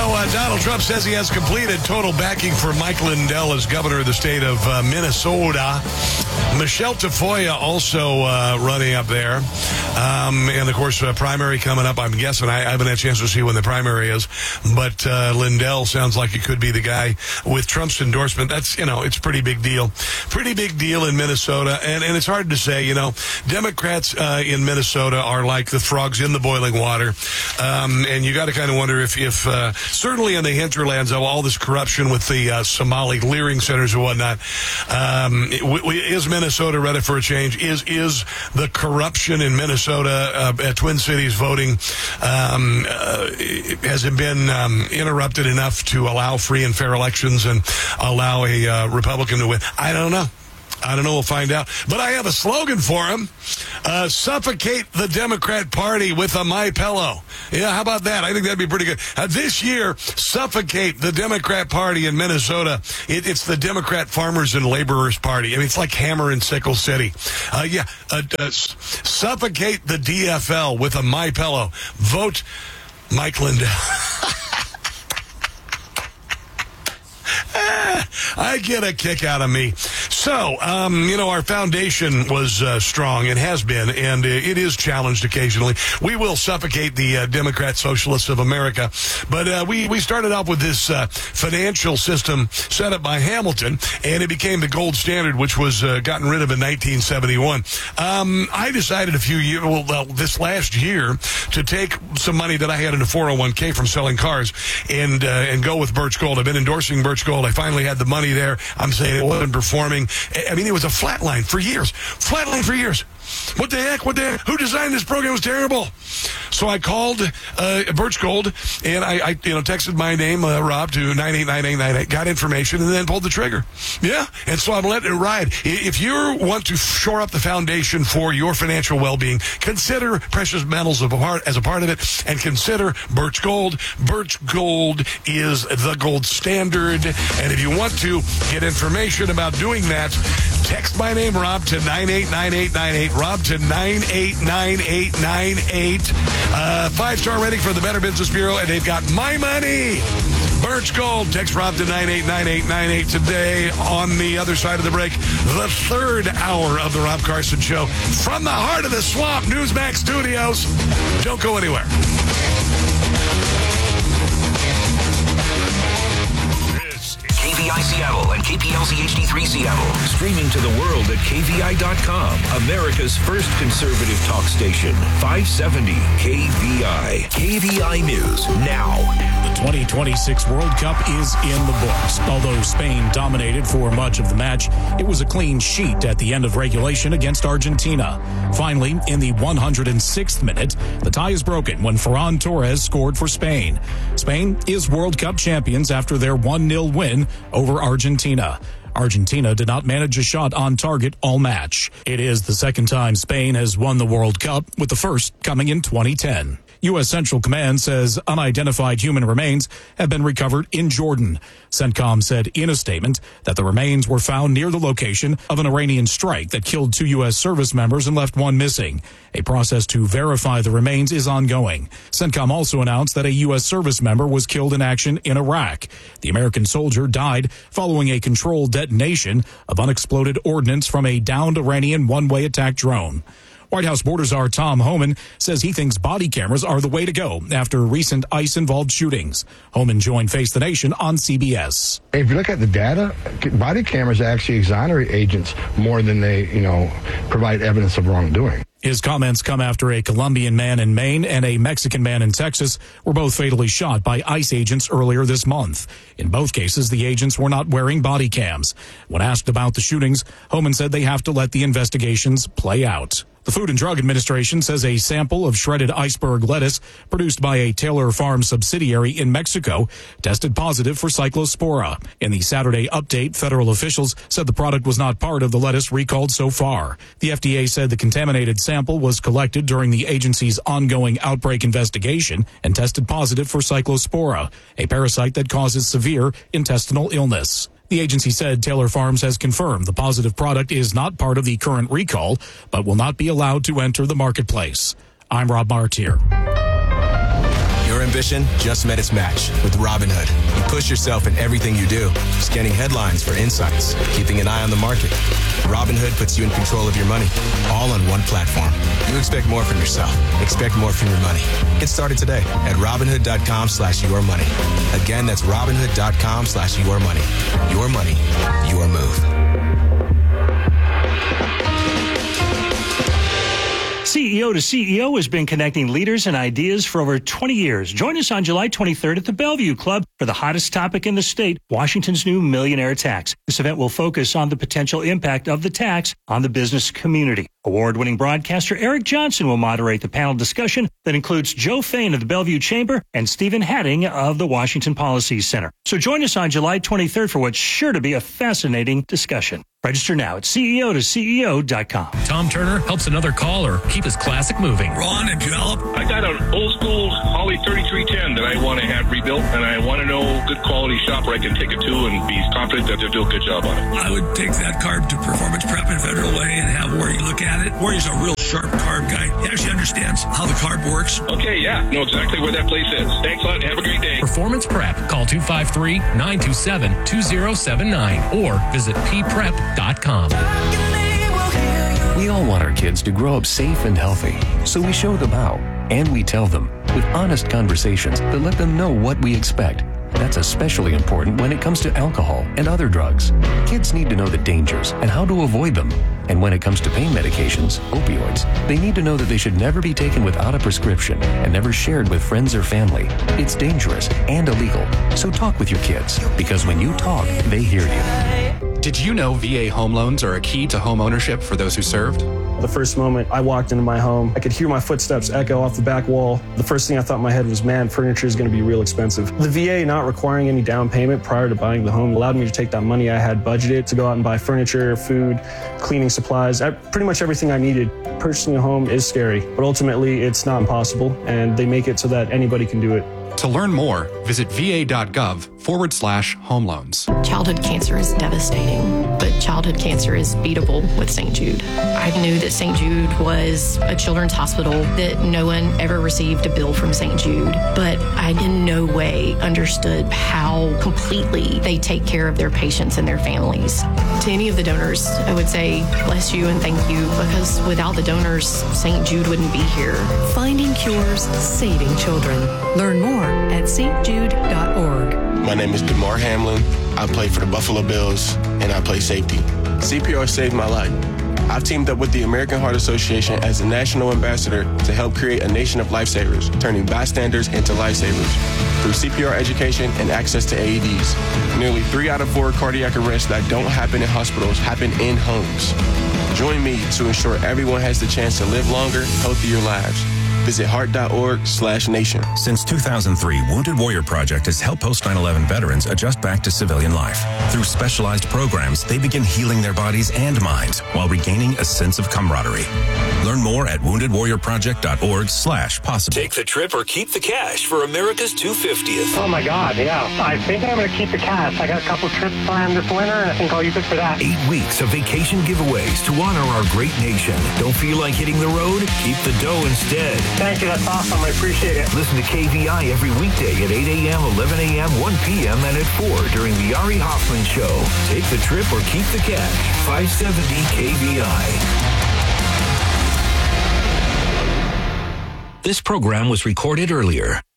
Donald Trump says he has completed total backing for Mike Lindell as governor of the state of Minnesota. Michelle Tafoya also running up there. And, of course, primary coming up. I'm guessing. I haven't had a chance to see when the primary is. But Lindell sounds like he could be the guy with Trump's endorsement. That's, it's a pretty big deal. Pretty big deal in Minnesota. And it's hard to say, Democrats in Minnesota are like the frogs in the boiling water. And you got to kind of wonder if certainly in the hinterlands of all this corruption with the Somali clearing centers and whatnot, is Minnesota ready for a change? Is the corruption in Minnesota at Twin Cities voting, has it been interrupted enough to allow free and fair elections and allow a Republican to win? I don't know. We'll find out. But I have a slogan for him. Suffocate the Democrat Party with a MyPillow. Yeah, how about that? I think that'd be pretty good. This year, suffocate the Democrat Party in Minnesota. It's the Democrat Farmers and Laborers Party. I mean, it's like Hammer and Sickle City. Suffocate the DFL with a MyPillow. Vote Mike Lindell. I get a kick out of me. So, our foundation was strong and has been, and it is challenged occasionally. We will suffocate the Democrat Socialists of America, but we started off with this financial system set up by Hamilton, and it became the gold standard, which was gotten rid of in 1971. I decided this last year to take some money that I had in a 401k from selling cars and go with Birch Gold. I've been endorsing Birch Gold. I finally had the money there. I'm saying it wasn't performing. I mean, it was a flatline for years. What the heck? Who designed this program? It was terrible. So I called Birch Gold, and I texted my name, Rob, to 989898, got information, and then pulled the trigger. Yeah, and so I'm letting it ride. If you want to shore up the foundation for your financial well-being, consider precious metals as a part of it, and consider Birch Gold. Birch Gold is the gold standard, and if you want to get information about doing that, text my name, Rob, to 989898. Rob to 989898. 5-star rating for the Better Business Bureau, and they've got my money. Birch Gold. Text Rob to 989898 today. On the other side of the break, the third hour of the Rob Carson Show from the heart of the swamp, Newsmax Studios. Don't go anywhere. KVI Seattle and KPLZ HD3 Seattle. Streaming to the world at KVI.com. America's first conservative talk station. 570 KVI. KVI News now. The 2026 World Cup is in the books. Although Spain dominated for much of the match, it was a clean sheet at the end of regulation against Argentina. Finally, in the 106th minute, the tie is broken when Ferran Torres scored for Spain. Spain is World Cup champions after their 1-0 win over Argentina. Argentina did not manage a shot on target all match. It is the second time Spain has won the World Cup, with the first coming in 2010. U.S. Central Command says unidentified human remains have been recovered in Jordan. CENTCOM said in a statement that the remains were found near the location of an Iranian strike that killed 2 U.S. service members and left 1 missing. A process to verify the remains is ongoing. CENTCOM also announced that a U.S. service member was killed in action in Iraq. The American soldier died following a controlled detonation of unexploded ordnance from a downed Iranian one-way attack drone. White House border czar Tom Homan says he thinks body cameras are the way to go after recent ICE-involved shootings. Homan joined Face the Nation on CBS. If you look at the data, body cameras actually exonerate agents more than they, provide evidence of wrongdoing. His comments come after a Colombian man in Maine and a Mexican man in Texas were both fatally shot by ICE agents earlier this month. In both cases, the agents were not wearing body cams. When asked about the shootings, Homan said they have to let the investigations play out. The Food and Drug Administration says a sample of shredded iceberg lettuce produced by a Taylor Farm subsidiary in Mexico tested positive for Cyclospora. In the Saturday update, federal officials said the product was not part of the lettuce recalled so far. The FDA said the contaminated sample was collected during the agency's ongoing outbreak investigation and tested positive for Cyclospora, a parasite that causes severe intestinal illness. The agency said Taylor Farms has confirmed the positive product is not part of the current recall, but will not be allowed to enter the marketplace. I'm Rob Martier. Your ambition just met its match with Robinhood. You push yourself in everything you do, scanning headlines for insights, keeping an eye on the market. Robinhood puts you in control of your money, all on one platform. You expect more from yourself. Expect more from your money. Get started today at Robinhood.com/yourmoney. Again, that's Robinhood.com/yourmoney. Your money, your move. CEO to CEO has been connecting leaders and ideas for over 20 years. Join us on July 23rd at the Bellevue Club for the hottest topic in the state, Washington's new millionaire tax. This event will focus on the potential impact of the tax on the business community. Award-winning broadcaster Eric Johnson will moderate the panel discussion that includes Joe Fain of the Bellevue Chamber and Stephen Hatting of the Washington Policy Center. So join us on July 23rd for what's sure to be a fascinating discussion. Register now at CEO2CEO.com. Tom Turner helps another caller keep his classic moving. Ron and Jalop. I got an old school Holly 3310 that I want to have rebuilt, and I want to know good quality shop where I can take it to and be confident that they'll do a good job on it. I would take that carb to Performance Prep in Federal Way and have Worry look at it. Worry's a real sharp carb guy. He actually understands how the carb works. Okay, yeah, know exactly where that place is. Thanks a lot and have a great day. Performance Prep. Call 253-927-2079 or visit pprep.com. We all want our kids to grow up safe and healthy, so we show them how, and we tell them with honest conversations that let them know what we expect. That's especially important when it comes to alcohol and other drugs. Kids need to know the dangers and how to avoid them. And when it comes to pain medications, opioids, they need to know that they should never be taken without a prescription and never shared with friends or family. It's dangerous and illegal. So talk with your kids, because when you talk, they hear you. Did you know VA home loans are a key to home ownership for those who served? The first moment I walked into my home, I could hear my footsteps echo off the back wall. The first thing I thought in my head was, man, furniture is going to be real expensive. The VA not requiring any down payment prior to buying the home allowed me to take that money I had budgeted to go out and buy furniture, food, cleaning supplies, pretty much everything I needed. Purchasing a home is scary, but ultimately it's not impossible, and they make it so that anybody can do it. To learn more, visit va.gov/home loans. Childhood cancer is devastating, but childhood cancer is beatable with St. Jude. I knew that St. Jude was a children's hospital, that no one ever received a bill from St. Jude, but I in no way understood how completely they take care of their patients and their families. To any of the donors, I would say bless you and thank you, because without the donors, St. Jude wouldn't be here. Finding cures, saving children. Learn more at stjude.org. My name is DeMar Hamlin. I play for the Buffalo Bills, and I play safety. CPR saved my life. I've teamed up with the American Heart Association as a national ambassador to help create a nation of lifesavers, turning bystanders into lifesavers. Through CPR education and access to AEDs, nearly 3 out of 4 cardiac arrests that don't happen in hospitals happen in homes. Join me to ensure everyone has the chance to live longer, healthier lives. Visit heart.org/nation. Since 2003, Wounded Warrior Project has helped post 9/11 veterans adjust back to civilian life. Through specialized programs, they begin healing their bodies and minds while regaining a sense of camaraderie. Learn more at woundedwarriorproject.org/possible. Take the trip or keep the cash for America's 250th. Oh my God, yeah. I think I'm going to keep the cash. I got a couple trips planned this winter, and I think I'll use it for that. 8 weeks of vacation giveaways to honor our great nation. Don't feel like hitting the road? Keep the dough instead. Thank you, that's awesome. I appreciate it. Listen to KVI every weekday at 8 a.m., 11 a.m., 1 p.m., and at 4 during the Ari Hoffman Show. Take the trip or keep the cash. 570 KVI. This program was recorded earlier.